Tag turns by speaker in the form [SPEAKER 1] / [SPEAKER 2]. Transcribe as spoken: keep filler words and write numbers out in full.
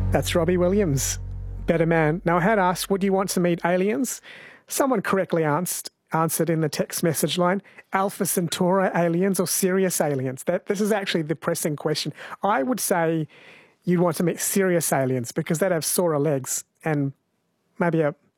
[SPEAKER 1] That's Robbie Williams, Better Man. Now, I had asked, would you want to meet aliens? Someone correctly answered, answered in the text message line, Alpha Centauri aliens or Sirius aliens. That This is actually the pressing question. I would say you'd want to meet Sirius aliens because they'd have Sora legs and maybe a